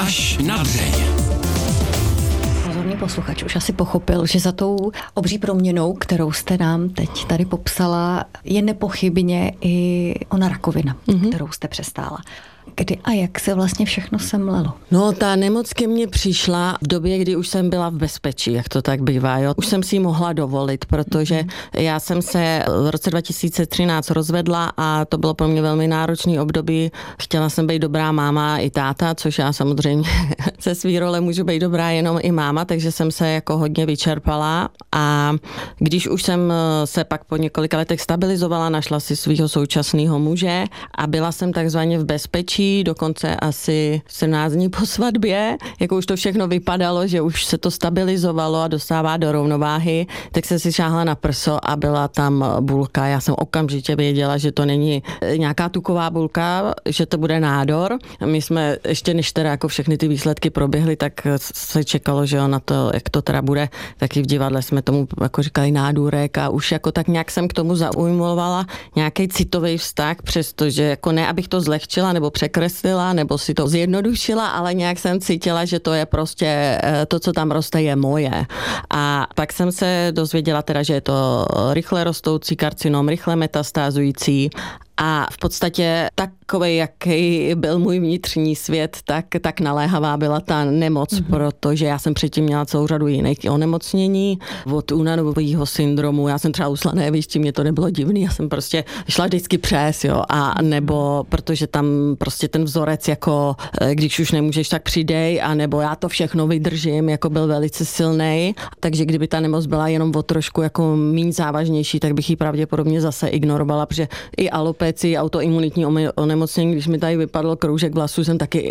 Až na dřeň. Pozorný posluchač už asi pochopil, že za tou obří proměnou, kterou jste nám teď tady popsala, je nepochybně i ona rakovina, kterou jste přestála. Kdy a jak se vlastně všechno semlelo? No, ta nemoc ke mně přišla v době, kdy už jsem byla v bezpečí, jak to tak bývá. Jo? Už jsem si ji mohla dovolit, protože já jsem se v roce 2013 rozvedla a to bylo pro mě velmi náročný období. Chtěla jsem být dobrá máma i táta, což já samozřejmě ze svý role můžu být dobrá jenom i máma, takže jsem se jako hodně vyčerpala a když už jsem se pak po několika letech stabilizovala, našla si svého současného muže a byla jsem takzvaně v bezpečí, dokonce asi 17 dní po svatbě, jako už to všechno vypadalo, že už se to stabilizovalo a dostává do rovnováhy, tak jsem si šáhla na prso a byla tam bulka. Já jsem okamžitě věděla, že to není nějaká tuková bulka, že to bude nádor. My jsme ještě než teda jako všechny ty výsledky proběhly, tak se čekalo, že na to, jak to teda bude, taky v divadle jsme tomu jako říkali nádůrek a už jako tak nějak jsem k tomu zaujmovala nějaký citový vztah, přestože jako ne, abych to zlehčila nebo překreslila, nebo si to zjednodušila, ale nějak jsem cítila, že to je prostě to, co tam roste, je moje. A pak jsem se dozvěděla teda, že je to rychle rostoucí karcinom, rychle metastázující a v podstatě takovej, jaký byl můj vnitřní svět, tak naléhavá byla ta nemoc, protože já jsem předtím měla celou řadu jiných onemocnění, od únavového syndromu, já jsem třeba uslané výšti, mě to nebylo divný, já jsem prostě šla vždycky přes, jo, a nebo protože tam prostě ten vzorec, jako když už nemůžeš, tak přidej, a nebo já to všechno vydržím, jako byl velice silnej, takže kdyby ta nemoc byla jenom o trošku jako míň závažnější, tak bych ji pravděpodobně zase ignorovala, protože i alopeci, autoimunitní onemocnění, když mi tady vypadl kroužek vlasů, jsem taky